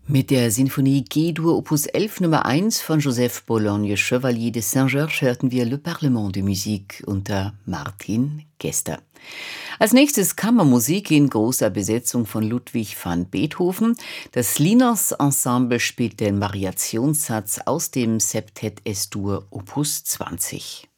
Mit der Sinfonie G-Dur Opus 11 Nummer 1 von Joseph Bologne Chevalier de Saint-Georges hörten wir Le Parlement de Musique unter Martin Gester. Als nächstes Kammermusik in großer Besetzung von Ludwig van Beethoven. Das Linos Ensemble spielt den Variationssatz aus dem Septett Es-Dur Opus 20.